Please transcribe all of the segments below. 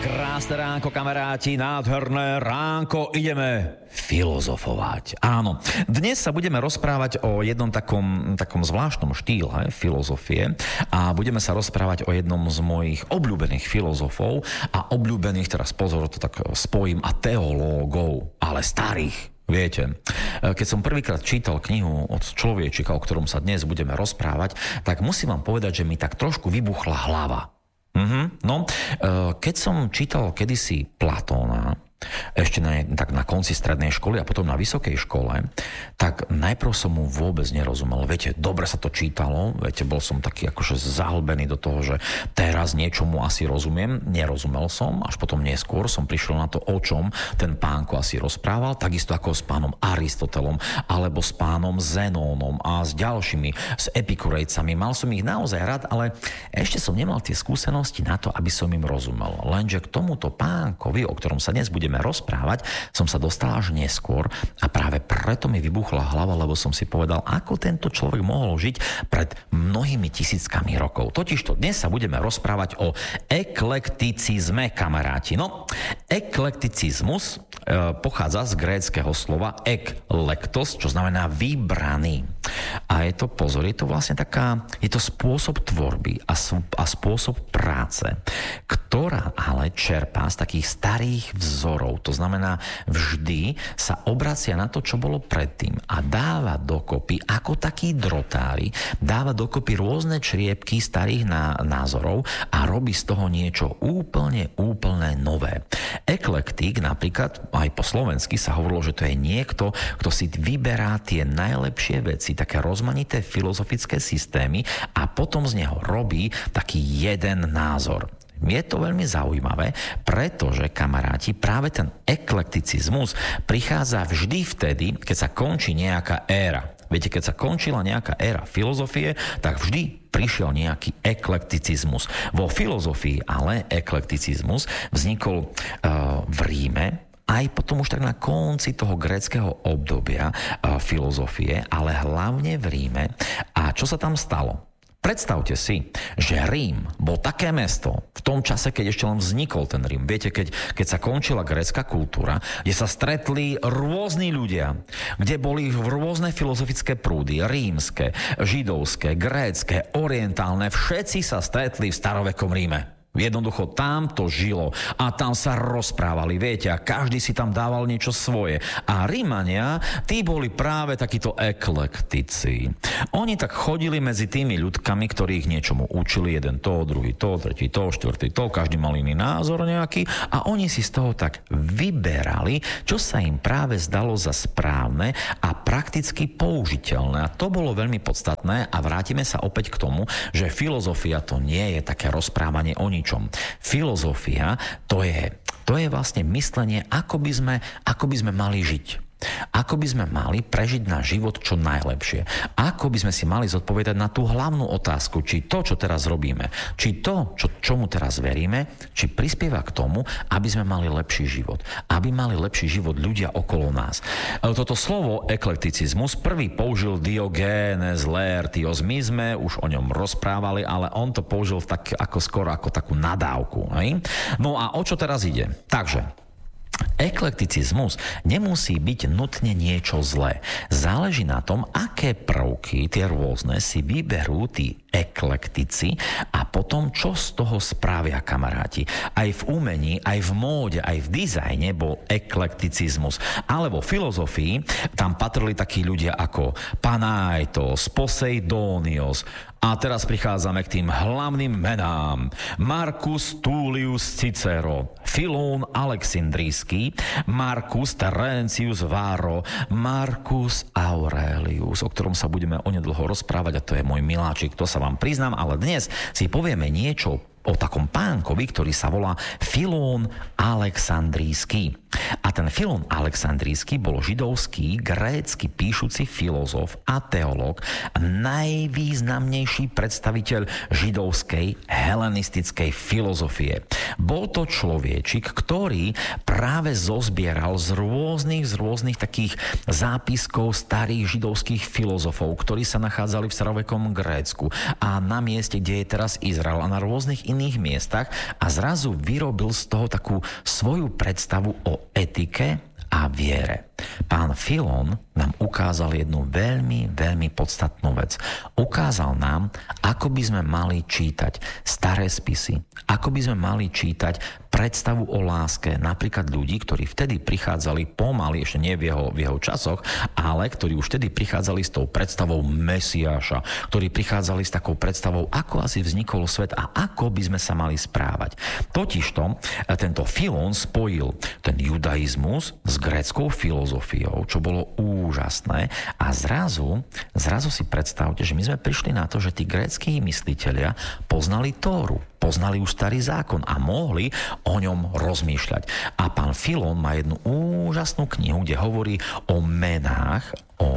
Krásne ránko, kamaráti, nádherné ránko, ideme filozofovať. Áno, dnes sa budeme rozprávať o jednom takom zvláštnom štýle filozofie a budeme sa rozprávať o jednom z mojich obľúbených filozofov a obľúbených, teraz pozor, to tak spojím, a teológov, ale starých. Viete, keď som prvýkrát čítal knihu od človečika, o ktorom sa dnes budeme rozprávať, tak musím vám povedať, že mi tak trošku vybuchla hlava. No, keď som čítal kedysi Platóna, ešte na konci strednej školy a potom na vysokej škole, tak najprv som mu vôbec nerozumel. Viete, dobre sa to čítalo, viete, bol som taký akože zahlbený do toho, že teraz niečomu asi rozumiem. Nerozumel som, až potom neskôr som prišiel na to, o čom ten pánko asi rozprával, takisto ako s pánom Aristotelom, alebo s pánom Zenónom a s ďalšími, s epikurejcami. Mal som ich naozaj rád, ale ešte som nemal tie skúsenosti na to, aby som im rozumel. Lenže k tomuto pánkovi, o ktorom sa dnes budeme rozprávať, som sa dostal až neskôr a práve preto mi vybuchla hlava, lebo som si povedal, ako tento človek mohol žiť pred mnohými tisíckami rokov. Totižto dnes sa budeme rozprávať o eklekticizme, kamaráti. No, eklekticizmus pochádza z gréckeho slova eklektos, čo znamená vybraný. A je to, pozor, je to vlastne je to spôsob tvorby a spôsob práce, ktorá ale čerpá z takých starých vzorov. To znamená, vždy sa obracia na to, čo bolo predtým a dáva dokopy, ako takí drotári, dáva dokopy rôzne čriepky starých názorov a robí z toho niečo úplne nové. Eklektik napríklad, aj po slovensky sa hovorilo, že to je niekto, kto si vyberá tie najlepšie veci, také rozmanité filozofické systémy a potom z neho robí taký jeden názor. Je to veľmi zaujímavé, pretože, kamaráti, práve ten eklekticizmus prichádza vždy vtedy, keď sa končí nejaká éra. Viete, keď sa končila nejaká éra filozofie, tak vždy prišiel nejaký eklekticizmus. Vo filozofii ale eklekticizmus vznikol v Ríme, aj potom už tak na konci toho gréckeho obdobia filozofie, ale hlavne v Ríme. A čo sa tam stalo? Predstavte si, že Rím bol také mesto v tom čase, keď ešte len vznikol ten Rím. Viete, keď sa končila grécka kultúra, kde sa stretli rôzni ľudia, kde boli rôzne filozofické prúdy, rímske, židovské, grécke, orientálne, všetci sa stretli v starovekom Ríme. Jednoducho tam to žilo a tam sa rozprávali, viete, a každý si tam dával niečo svoje. A Rímania, tí boli práve takíto eklektici. Oni tak chodili medzi tými ľudkami, ktorých niečomu učili, jeden to, druhý to, tretí to, štvrtý to, každý mal iný názor nejaký a oni si z toho tak vyberali, čo sa im práve zdalo za správne a prakticky použiteľné. A to bolo veľmi podstatné a vrátime sa opäť k tomu, že filozofia to nie je také rozprávanie o ničom. Filozofia to je vlastne myslenie, ako by sme mali žiť. Ako by sme mali prežiť náš život čo najlepšie. Ako by sme si mali zodpovedať na tú hlavnú otázku, či to, čo teraz robíme, či to, čomu teraz veríme, či prispieva k tomu, aby sme mali lepší život. Aby mali lepší život ľudia okolo nás. Toto slovo eklekticizmus prvý použil Diogénes Laertios. My sme už o ňom rozprávali, ale on to použil skoro ako takú nadávku. Hej? No a o čo teraz ide? Takže eklekticizmus nemusí byť nutne niečo zlé. Záleží na tom, aké prvky, tie rôzne, si vyberú tí eklektici a potom čo z toho spravia, kamaráti. Aj v umení, aj v móde, aj v dizajne bol eklekticizmus. Ale vo filozofii tam patrili takí ľudia ako Panaitos, Poseidonios. A teraz prichádzame k tým hlavným menám. Marcus Tullius Cicero, Filón Alexandrijský, Marcus Terentius Varro, Marcus Aurelius, o ktorom sa budeme onedlho rozprávať, a to je môj miláčik, to sa vám priznám, ale dnes si povieme niečo o takom pánkovi, ktorý sa volá Filón Alexandrijský. A ten Filón Alexandrijský bol židovský, grécky píšuci filozof a teológ, najvýznamnejší predstaviteľ židovskej helenistickej filozofie. Bol to človečik, ktorý práve zozbieral z rôznych takých zápiskov starých židovských filozofov, ktorí sa nachádzali v starovekom Grécku a na mieste, kde je teraz Izrael a na rôznych iných miestach a zrazu vyrobil z toho takú svoju predstavu o etike a viere. Pán Filon nám ukázal jednu veľmi podstatnú vec. Ukázal nám, ako by sme mali čítať staré spisy, ako by sme mali čítať predstavu o láske napríklad ľudí, ktorí vtedy prichádzali pomaly, ešte nie v jeho časoch, ale ktorí už vtedy prichádzali s tou predstavou Mesiáša, ktorí prichádzali s takou predstavou, ako asi vznikol svet a ako by sme sa mali správať. Totižto tento Filon spojil ten judaizmus s gréckou filozofiou, čo bolo úžasné a zrazu si predstavte, že my sme prišli na to, že tí grécki myslitelia poznali Tóru, poznali už starý zákon a mohli o ňom rozmýšľať. A pán Filon má jednu úžasnú knihu, kde hovorí o menách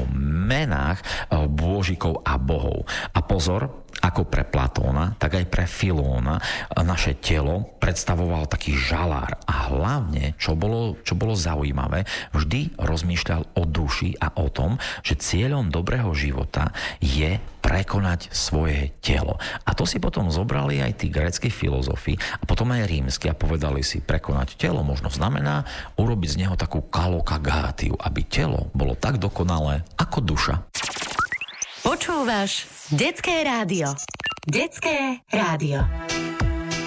bôžikov a bohov. A pozor, ako pre Platóna, tak aj pre Filóna naše telo predstavoval taký žalár a hlavne, čo bolo zaujímavé, vždy rozmýšľal o duši a o tom, že cieľom dobrého života je prekonať svoje telo. A to si potom zobrali aj tí grécki filozofi a potom aj rímski a povedali si, prekonať telo možno znamená urobiť z neho takú kalokagátiu, aby telo bolo tak dokonalé ako duša. Počúvaš Detské rádio. Detské rádio.